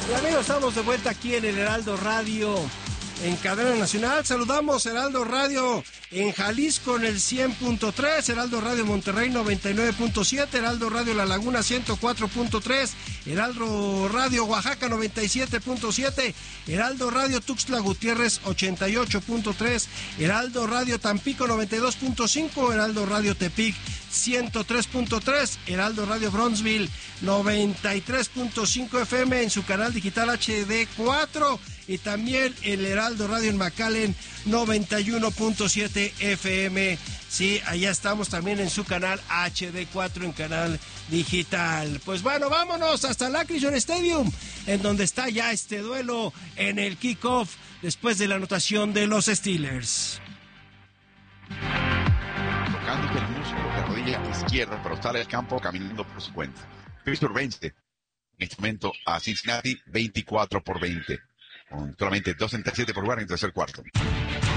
Y amigos, estamos de vuelta aquí en el Heraldo Radio, en cadena nacional. Saludamos Heraldo Radio en Jalisco en el 100.3, Heraldo Radio Monterrey 99.7, Heraldo Radio La Laguna 104.3, Heraldo Radio Oaxaca 97.7, Heraldo Radio Tuxtla Gutiérrez 88.3, Heraldo Radio Tampico 92.5, Heraldo Radio Tepic 103.3, Heraldo Radio Bronzeville 93.5 FM en su canal digital HD4 y también el Heraldo Radio en McAllen 91.7 FM. Sí, allá estamos también en su canal HD4 en canal digital. Pues bueno, vámonos hasta el Acrisure Stadium, en donde está ya este duelo en el kickoff después de la anotación de los Steelers. Tocándose el músculo de la rodilla izquierda, pero sale al campo caminando por su cuenta. Pittsburgh vence en este momento a Cincinnati 24-20, con solamente 2:37 por jugar en el tercer cuarto.